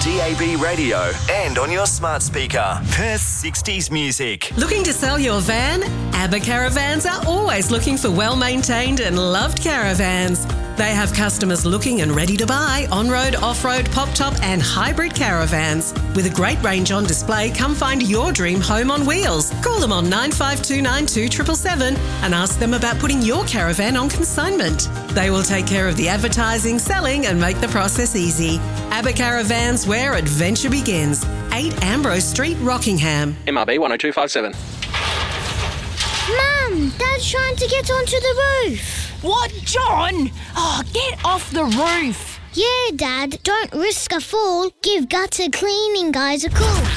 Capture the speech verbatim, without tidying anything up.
D A B radio and on your smart speaker. Perth sixties music. Looking to sell your van? ABBA Caravans are always looking for well-maintained and loved caravans. They have customers looking and ready to buy on-road, off-road, pop-top and hybrid caravans. With a great range on display, come find your dream home on wheels. Call them on nine five two nine two seven seven seven and ask them about putting your caravan on consignment. They will take care of the advertising, selling and make the process easy. ABBA Caravans, where adventure begins. eight Ambrose Street, Rockingham. M R B one oh two five seven. Mum, Dad's trying to get onto the roof. What, John? Oh, get off the roof. Yeah, Dad, don't risk a fall. Give gutter cleaning guys a call.